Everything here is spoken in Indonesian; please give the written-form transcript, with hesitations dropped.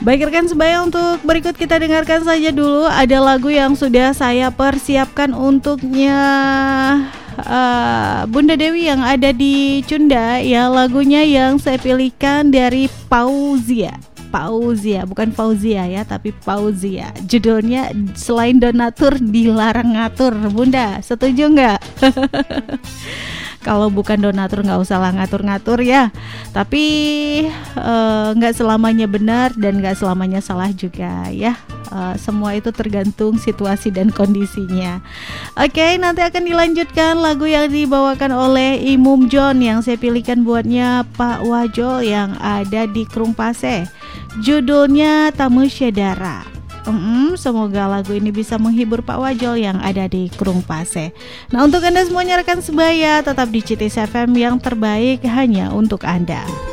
Baik rekan sebaya, untuk berikut kita dengarkan saja dulu ada lagu yang sudah saya persiapkan untuknya Bunda Dewi yang ada di Cunda ya. Lagunya yang saya pilihkan dari Fauzia, bukan Fauzia ya, tapi Fauzia. Judulnya Selain Donatur Dilarang Ngatur. Bunda, setuju nggak? Kalau bukan donatur nggak usah lah ngatur-ngatur ya. Tapi nggak selamanya benar dan nggak selamanya salah juga ya. Semua itu tergantung situasi dan kondisinya. Oke, nanti akan dilanjutkan lagu yang dibawakan oleh Imum John yang saya pilihkan buatnya Pak Wajol yang ada di Krungpase. Judulnya Tamu Syedara. Semoga lagu ini bisa menghibur Pak Wajol yang ada di Krungpase. Nah, untuk Anda semuanya rekan sebaya, tetap di CITIS FM yang terbaik hanya untuk Anda.